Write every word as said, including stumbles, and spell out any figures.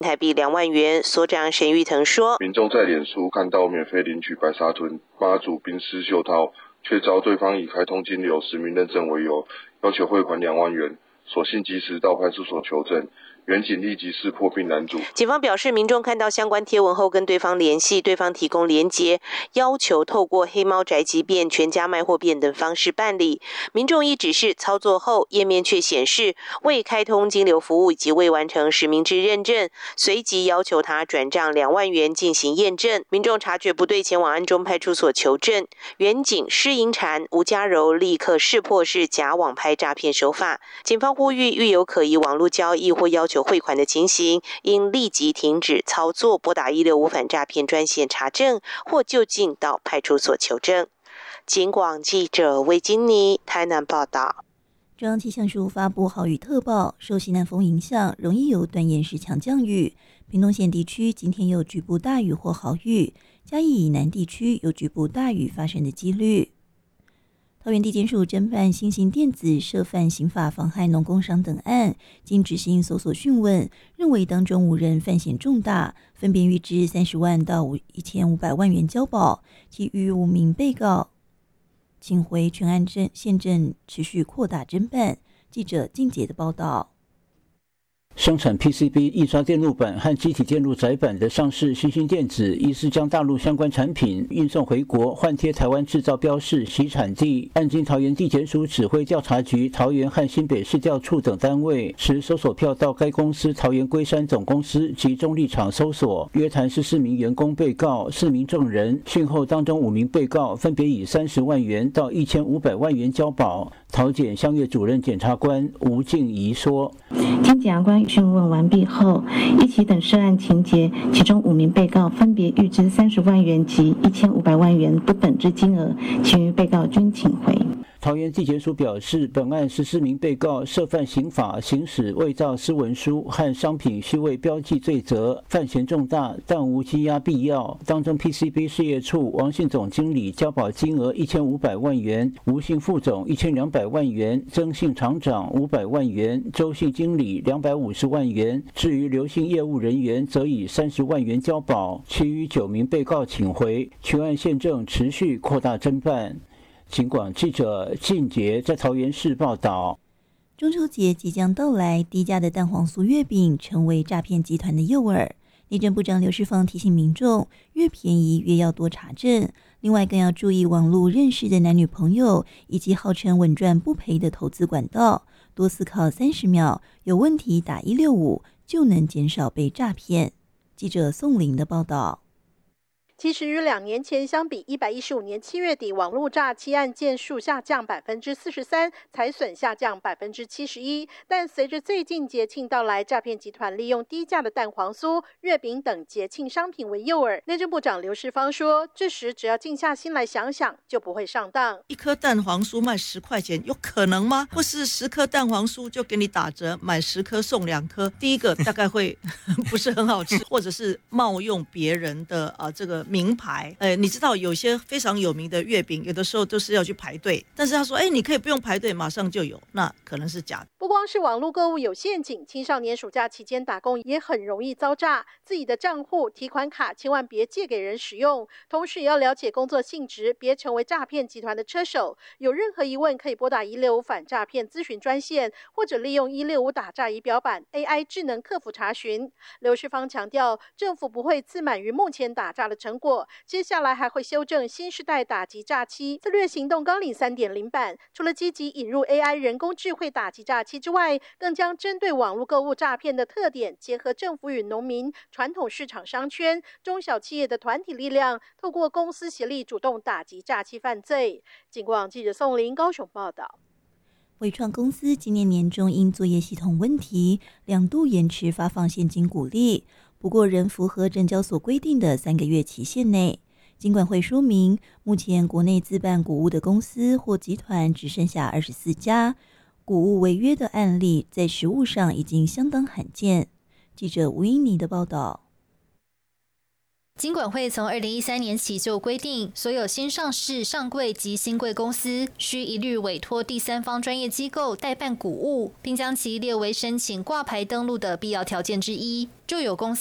台币两万元。所长沈玉腾说， 民众在脸书看到免费领取白沙屯妈祖冰丝袖套，却遭对方以开通金流实名认证为由，要求汇款两万元，所幸及时到派出所求证，员警立即识破并拦阻。 警方表示，民众看到相关贴文后跟对方联系，对方提供连结，要求透过黑猫宅急便、全家卖货便等方式办理。民众一指示操作后，页面却显示未开通金流服务以及未完成实名制认证，随即要求他转账两万元进行验证。民众察觉不对，前往安中派出所求证。员警施银婵、吴家柔立刻识破是假网拍诈骗手法。警方呼吁，遇有可疑网络交易或要求汇款的情形，应立即停止操作，拨打一六五反诈骗专线查证，或就近到派出所求证。警广记者魏金妮台南报道。 中央气象署发布豪雨特报，受西南风影响，容易有短延时强降雨。屏东县地区今天有局部大雨或豪雨，嘉义以南地区有局部大雨发生的几率。桃园地检署侦办新型电子涉犯刑法妨害农工伤等案，经执行搜索讯问，认为当中五人犯嫌重大，分别预支三十万到一千五百万元交保，其余五名被告请回全案证现证持续扩大侦办。记者静杰的报道。 生产 P C B 印刷电路板和机体电路载板的上市新兴电子，疑似将大陆相关产品运送回国，换贴台湾制造标示，洗产地。案经桃园地检署指挥调查局、桃园和新北市调处等单位持搜索票到该公司桃园龟山总公司及中立厂搜索，约谈十四名员工被告、四名证人。讯后，当中五名被告分别以三十万元到一千五百万元交保。桃检相越主任检察官吴静怡说：“ 经检察官讯问完毕后，依其等涉案情节，其中五名被告分别预支三十万元及一千五百万元不等之金额，其余被告均请回。” 桃园地检署表示，本案十四名被告涉犯刑法行使伪造私文书和商品虚伪标记罪责，犯嫌重大，但无羁押必要。当中 P C B 事业处王姓总经理交保金额一千五百万元，吴姓副总一千两百万元，曾姓厂长五百万元，周姓经理两百五十万元。至于刘姓业务人员，则以三十万元交保，其余九名被告请回。全案现正持续扩大侦办。警广记者靳杰在桃园市报道。 中秋节即将到来，低价的蛋黄酥月饼成为诈骗集团的诱饵。内政部长刘世芳提醒民众，越便宜越要多查证，另外更要注意网络认识的男女朋友以及号称稳赚不赔的投资管道，多思考三十秒，有问题打一六五就能减少被诈骗。记者宋玲的报道。 其实与两年前相比，一百一十五年七月底网络诈欺案件数下降百分之四十三，财损下降百分之七十一。但随着最近节庆到来，诈骗集团利用低价的蛋黄酥、月饼等节庆商品为诱饵。内政部长刘世芳说，这时只要静下心来想想，就不会上当。 一颗蛋黄酥卖十块钱，有可能吗？或是十颗蛋黄酥就给你打折，买十颗送两颗？第一个大概会不是很好吃，或者是冒用别人的啊、呃、这个。名牌，呃，你知道有些非常有名的月饼，有的时候都是要去排队，但是他说，哎，你可以不用排队，马上就有，那可能是假的。 不光是网络购物有陷阱，青少年暑假期间打工也很容易遭诈。自己的账户、提款卡千万别借给人使用，同时也要了解工作性质，别成为诈骗集团的车手。有任何疑问可以拨打一六五反诈骗咨询专线，或者利用一六五打诈仪表板 A I 智能客服查询。刘世芳强调，政府不会自满于目前打诈的成果，接下来还会修正新世代打击诈欺策略行动纲领 三点零 版，除了积极引入 A I 人工智慧打击诈欺之外，更将针对网络购物诈骗的特点，结合政府与农民、传统市场商圈、中小企业的团体力量，透过公司协力主动打击诈欺犯罪。警广记者宋林高雄报道。 伟创公司今年年中因作业系统问题，两度延迟发放现金股利，不过仍符合证交所规定的三个月期限内。金管会说明，目前国内自办股屋的公司或集团只剩下二十四家，股屋违约的案例在实务上已经相当罕见。记者吴英妮的报道。 金管会从二零一三年起就规定，所有新上市、上柜及新柜公司需一律委托第三方专业机构代办股务，并将其列为申请挂牌登录的必要条件之一。就有公司